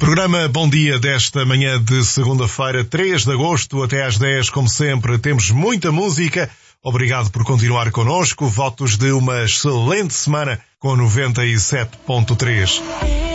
Programa Bom Dia desta manhã de segunda-feira, 3 de agosto, até às 10, como sempre, temos muita música. Obrigado por continuar connosco. Votos de uma excelente semana com 97.3.